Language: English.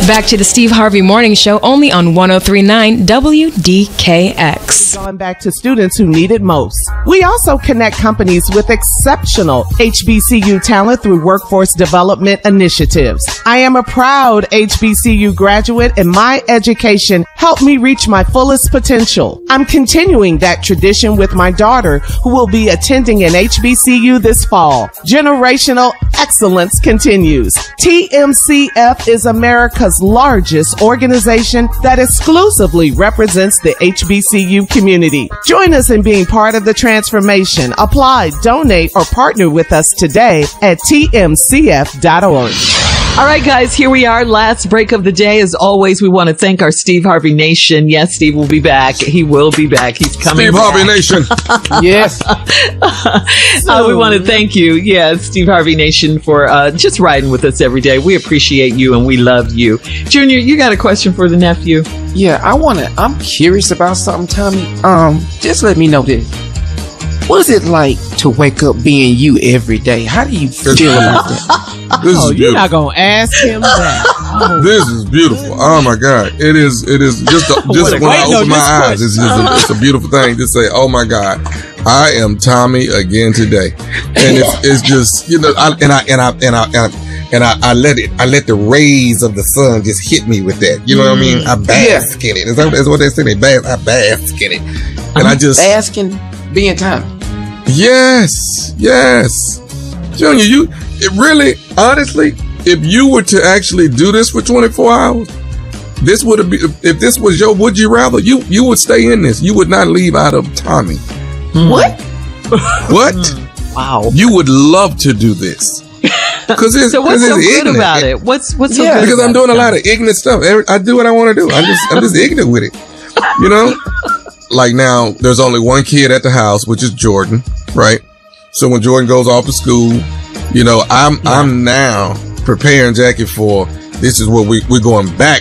Back to the Steve Harvey Morning Show, only on 103.9 WDKX. Going back to students who need it most. We also connect companies with exceptional HBCU talent through workforce development initiatives. I am a proud HBCU graduate, and my education helped me reach my fullest potential. I'm continuing that tradition with my daughter, who will be attending an HBCU this fall. Generational excellence continues. TMCF is America's largest organization that exclusively represents the HBCU community. Join us in being part of the transformation. Apply, donate, or partner with us today at tmcf.org. All right, guys, here we are. Last break of the day. As always, we want to thank our Steve Harvey Nation. Yes, Steve will be back. He will be back. He's coming Steve back. Harvey Nation. Yes. We want to thank you, Steve Harvey Nation, for just riding with us every day. We appreciate you and we love you. Junior, you got a question for the nephew? Yeah, I'm curious about something, Tommy. Just let me know this. What is it like to wake up being you every day? How do you feel about that? This is you're beautiful. not going to ask him that. This is beautiful. Oh my God. It is just when I open my eyes, it's a beautiful thing to say, oh my God, I am Tommy again today. And it's just, I let the rays of the sun just hit me with that. You know what I mean? I bask in it. Is what they say. I bask in it. And I just basking being Tommy. Yes. Junior, honestly, if you were to actually do this for 24 hours, this would have been, if this was your would you rather, you would stay in this. You would not leave out of Tommy. What? Wow. You would love to do this. So what's so good about it? What's so good about it? Because I'm doing a lot of ignorant stuff. I do what I want to do. I'm just ignorant with it. Like now, there's only one kid at the house, which is Jordan, right? So when Jordan goes off to school, I'm now preparing Jackie for this is what we're going back